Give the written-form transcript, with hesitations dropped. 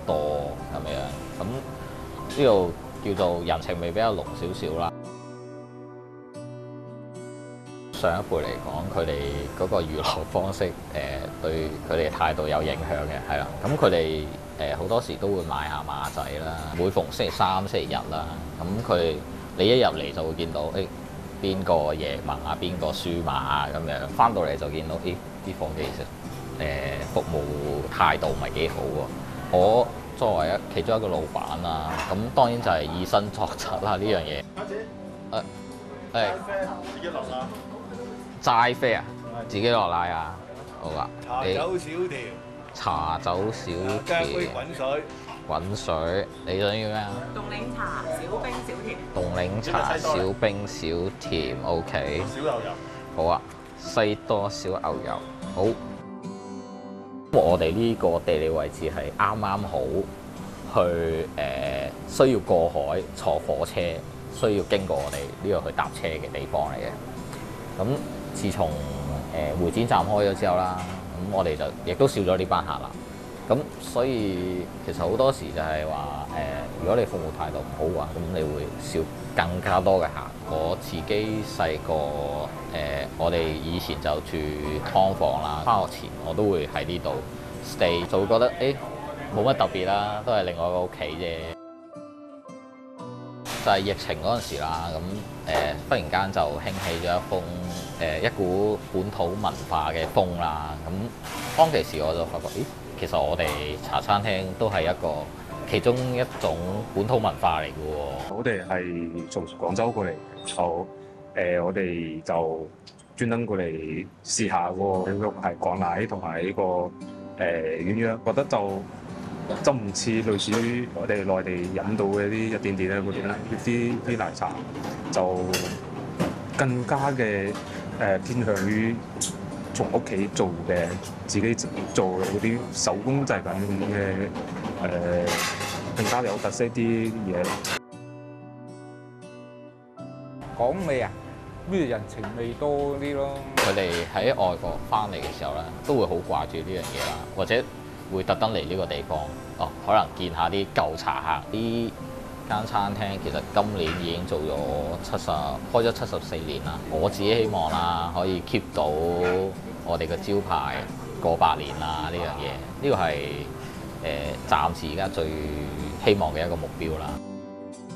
多咁樣。咁呢度叫做人情味比較濃少少啦。上一輩嚟講，佢哋嗰個娛樂方式對佢哋態度有影響嘅，係啦。咁佢哋好多時都會買下馬仔啦，每逢星期三、星期日啦，咁你一入嚟就會見到邊個贏馬啊，邊個輸馬啊咁樣，翻到嚟就見到啲夥計其實服務態度唔係幾好喎。我作為其中一個老闆啦，咁當然就係以身作則啦呢樣嘢。 自己落啦。 齋啡啊，自己落奶啊，好啊。 茶酒小條。 茶酒小加杯甜。 滾水。 滾水，你想要咩啊？ 凍檸茶小冰小甜。 凍檸茶小冰小甜 ，OK。 小牛油。 好啊，西多小牛油，好。我哋呢個地理位置係啱啱好去需要過海坐火車，需要經過我哋呢個去搭車嘅地方嚟嘅。咁自從會展站開咗之後啦，咁我哋就亦都少咗呢班客啦。咁所以其實好多時就係話如果你服務態度唔好嘅話，咁你會少更加多嘅客。我自己細個我哋以前就住劏房啦，返學前我都會喺呢度 stay， 就會覺得冇乜特別啦，都係另外一個屋企啫。就係疫情嗰陣時啦，咁忽然間就興起咗一股本土文化嘅風啦。咁當其時我就發覺，其實我哋茶餐廳都係其中一種本土文化嚟嘅喎。 我哋係從廣州過嚟，我哋就專登過嚟試下嗰個肉係港奶同埋呢個鴛鴦，覺得就唔似類似於我哋內地飲到嘅啲一點點咧嗰啲奶茶，就更加嘅偏向於從屋企做嘅，自己做嗰啲手工製品嘅更加有特色啲嘢。 講味啊，呢度人情味多啲咯。 佢哋喺外國翻嚟嘅時候咧，都會好掛住呢樣嘢啦，或者會特登嚟呢個地方，可能見下啲舊茶客。呢間餐廳其實今年已經做咗開咗74年啦。我自己希望啦，可以 keep 到我哋嘅招牌過100年啦，呢樣嘢，呢個係暫時而家最希望嘅一個目標啦。